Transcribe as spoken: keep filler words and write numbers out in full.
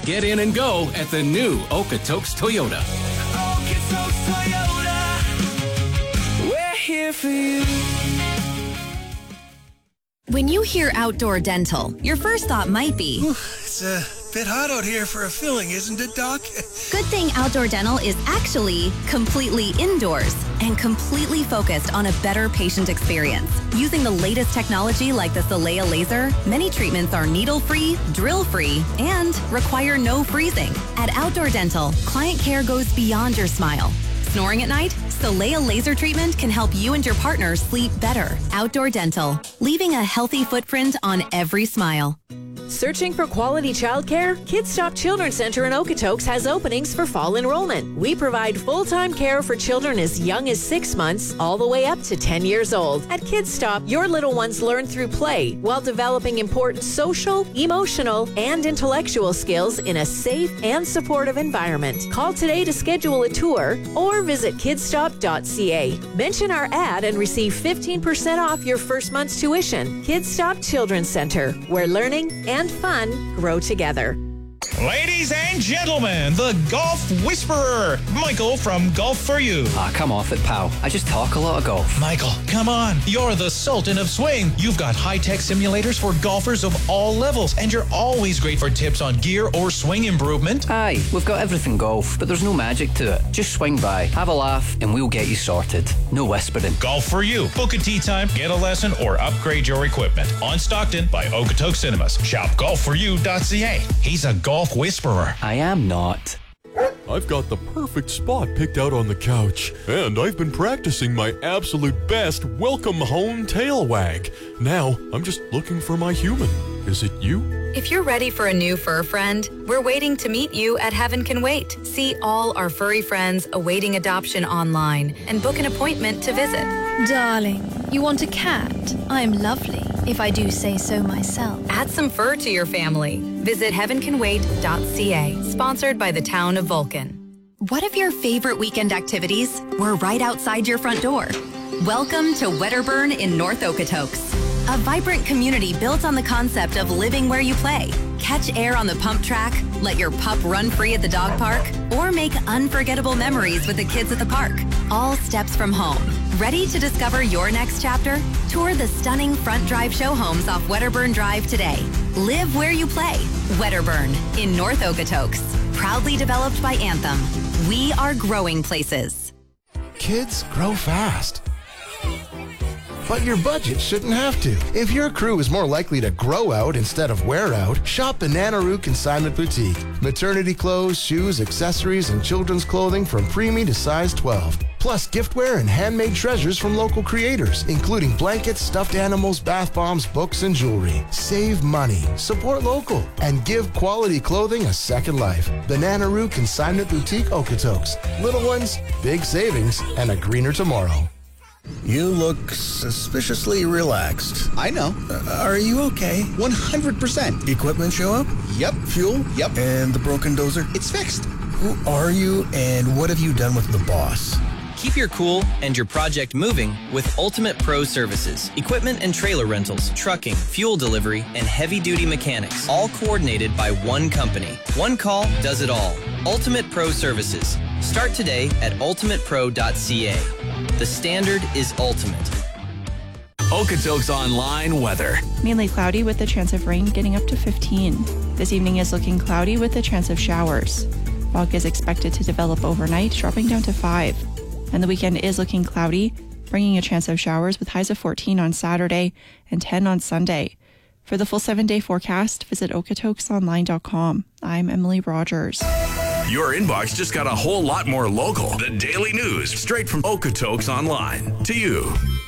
Get in and go at the new Okotoks Toyota. Okotoks Toyota. We're here for you. When you hear outdoor dental, your first thought might be, It's a bit hot out here for a filling, isn't it, Doc? good thing outdoor dental is actually completely indoors and completely focused on a better patient experience. Using the latest technology like the Solea laser, many treatments are needle-free, drill-free, and require no freezing. At Outdoor Dental, client care goes beyond your smile. Snoring at night? Solea laser treatment can help you and your partner sleep better. Outdoor Dental, leaving a healthy footprint on every smile. Searching for quality childcare? KidStop Children's Center in Okotoks has openings for fall enrollment. We provide full-time care for children as young as six months all the way up to ten years old. At KidStop, your little ones learn through play while developing important social, emotional, and intellectual skills in a safe and supportive environment. Call today to schedule a tour or visit kidstop dot c a. Mention our ad and receive fifteen percent off your first month's tuition. KidStop Children's Center, where learning and and fun grow together. Ladies and gentlemen, the Golf Whisperer, Michael from Golf For You. Ah, come off it, pal. I just talk a lot of golf. Michael, come on. You're the Sultan of Swing. You've got high-tech simulators for golfers of all levels, and you're always great for tips on gear or swing improvement. Aye, we've got everything golf, but there's no magic to it. Just swing by, have a laugh, and we'll get you sorted. No whispering. Golf For You. Book a tee time, get a lesson, or upgrade your equipment. On Stockton by Okotoks Cinemas. Shop golf for you dot c a. He's a golf whisperer. I am not. I've got the perfect spot picked out on the couch, and I've been practicing my absolute best welcome home tail wag. Now, I'm just looking for my human. Is it you? If you're ready for a new fur friend, we're waiting to meet you at Heaven Can Wait. See all our furry friends awaiting adoption online and book an appointment to visit. Darling, you want a cat? I'm lovely, if I do say so myself. Add some fur to your family. Visit heaven can wait dot c a, sponsored by the town of Vulcan. What if your favorite weekend activities were right outside your front door? Welcome to Wedderburn in North Okotoks, a vibrant community built on the concept of living where you play. Catch air on the pump track, let your pup run free at the dog park, or make unforgettable memories with the kids at the park. All steps from home. Ready to discover your next chapter? Tour the stunning front drive show homes off Wedderburn Drive today. Live where you play. Wedderburn in North Okotoks. Proudly developed by Anthem. We are growing places. Kids grow fast. But your budget shouldn't have to. If your crew is more likely to grow out instead of wear out, shop the Nanaroo Consignment Boutique. Maternity clothes, shoes, accessories, and children's clothing from preemie to size twelve. Plus giftware and handmade treasures from local creators, including blankets, stuffed animals, bath bombs, books, and jewelry. Save money, support local, and give quality clothing a second life. The Nanaroo Consignment Boutique Okotoks. Little ones, big savings, and a greener tomorrow. You look suspiciously relaxed. I know. Uh, are you okay? one hundred percent. Equipment show up? Yep. Fuel? Yep. And the broken dozer? It's fixed. Who are you and what have you done with the boss? Keep your cool and your project moving with Ultimate Pro Services. Equipment and trailer rentals, trucking, fuel delivery, and heavy-duty mechanics, all coordinated by one company. One call does it all. Ultimate Pro Services. Start today at ultimate pro dot c a. The standard is ultimate. Okotoks Online weather. Mainly cloudy with the chance of rain getting up to fifteen. This evening is looking cloudy with the chance of showers. Fog is expected to develop overnight, dropping down to five. And the weekend is looking cloudy, bringing a chance of showers with highs of fourteen on Saturday and ten on Sunday. For the full seven-day forecast, visit okotoks online dot com. I'm Emily Rogers. Your inbox just got a whole lot more local. The daily news straight from Okotoks Online to you.